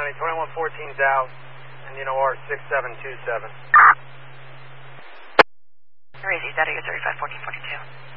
County, 2114's out, and you know R6727. Crazy, that is 351442.